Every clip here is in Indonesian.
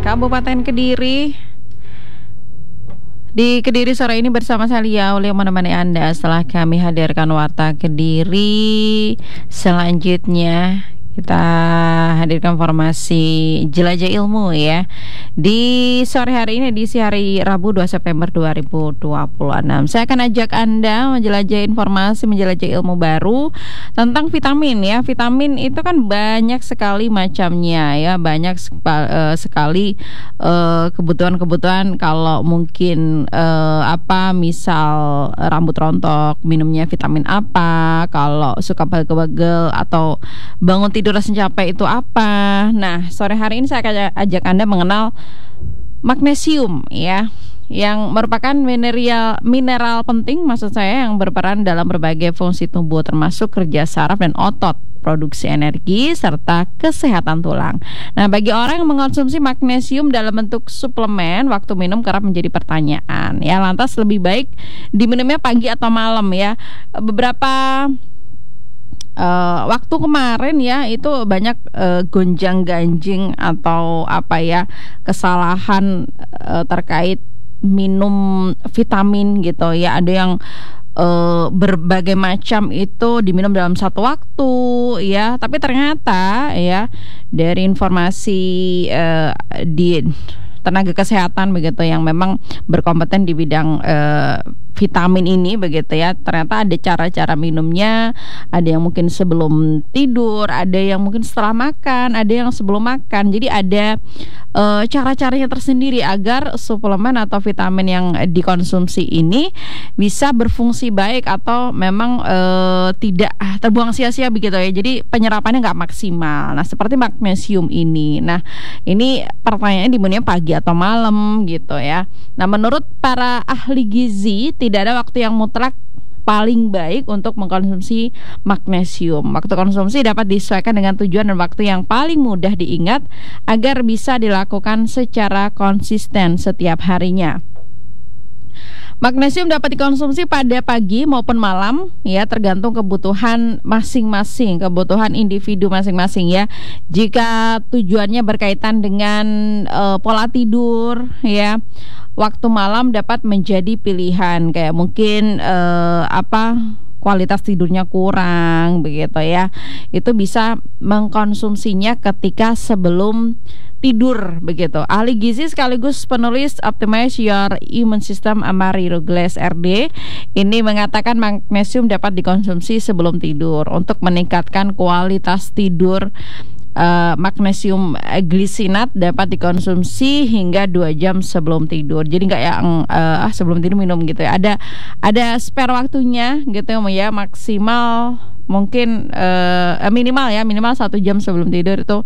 Kabupaten Kediri. Di Kediri sore ini bersama saya Lia Uli yang menemani Anda setelah kami hadirkan Warta Kediri. Selanjutnya kita hadirkan informasi jelajah ilmu ya. Di sore hari ini, edisi hari Rabu 2 September 2026. Saya akan ajak Anda menjelajah informasi, menjelajah ilmu baru tentang vitamin ya. Vitamin itu kan banyak sekali macamnya ya. Banyak sekali kebutuhan-kebutuhan. Kalau mungkin misal rambut rontok, minumnya vitamin apa. Kalau suka pegel-pegel atau bangun tidur rasanya capek itu apa. Nah, sore hari ini saya akan ajak Anda mengenal magnesium ya, yang merupakan mineral penting, maksud saya, yang berperan dalam berbagai fungsi tubuh termasuk kerja saraf dan otot, produksi energi, serta kesehatan tulang. Nah, bagi orang yang mengonsumsi magnesium dalam bentuk suplemen, waktu minum kerap menjadi pertanyaan. Ya, lantas lebih baik diminumnya pagi atau malam ya. Beberapa waktu kemarin ya itu banyak gonjang-ganjing atau kesalahan terkait minum vitamin gitu ya. Ada yang berbagai macam itu diminum dalam satu waktu ya, tapi ternyata ya dari informasi di tenaga kesehatan begitu yang memang berkompeten di bidang vitamin ini begitu ya, ternyata ada cara-cara minumnya. Ada yang mungkin sebelum tidur, ada yang mungkin setelah makan, ada yang sebelum makan. Jadi ada cara-caranya tersendiri agar suplemen atau vitamin yang dikonsumsi ini bisa berfungsi baik atau memang tidak terbuang sia-sia begitu ya. Jadi penyerapannya nggak maksimal. Nah, seperti magnesium ini. Nah, ini pertanyaannya diminumnya pagi atau malam gitu ya. Nah, menurut para ahli gizi tidak ada waktu yang mutlak paling baik untuk mengkonsumsi magnesium. Waktu konsumsi dapat disesuaikan dengan tujuan dan waktu yang paling mudah diingat agar bisa dilakukan secara konsisten setiap harinya. Magnesium dapat dikonsumsi pada pagi maupun malam ya, tergantung kebutuhan masing-masing, kebutuhan individu masing-masing ya. Jika tujuannya berkaitan dengan pola tidur ya, waktu malam dapat menjadi pilihan, kayak mungkin kualitas tidurnya kurang begitu ya. Itu bisa mengkonsumsinya ketika sebelum tidur begitu. Ahli gizi sekaligus penulis Optimize Your Immune System Amari Ruggles RD ini mengatakan magnesium dapat dikonsumsi sebelum tidur untuk meningkatkan kualitas tidur. Magnesium glisinat dapat dikonsumsi hingga 2 jam sebelum tidur. Jadi nggak yang sebelum tidur minum gitu ya. Ada spare waktunya gitu ya, maksimal mungkin minimal 1 jam sebelum tidur itu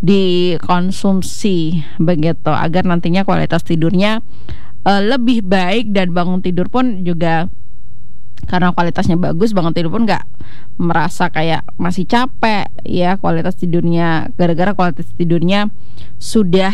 dikonsumsi begitu, agar nantinya kualitas tidurnya lebih baik dan bangun tidur pun juga karena kualitasnya bagus, bangun tidur pun nggak merasa kayak masih capek ya. Kualitas tidurnya, gara-gara kualitas tidurnya sudah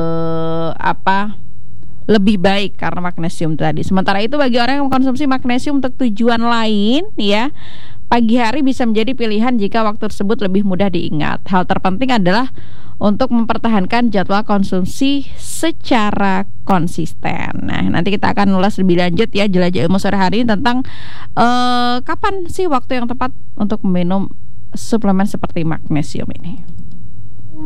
lebih baik karena magnesium tadi. Sementara itu bagi orang yang mengkonsumsi magnesium untuk tujuan lain ya, pagi hari bisa menjadi pilihan jika waktu tersebut lebih mudah diingat. Hal terpenting adalah untuk mempertahankan jadwal konsumsi secara konsisten. Nah, nanti kita akan ulas lebih lanjut ya, jelajah ilmu sore hari ini tentang kapan sih waktu yang tepat untuk minum suplemen seperti magnesium ini.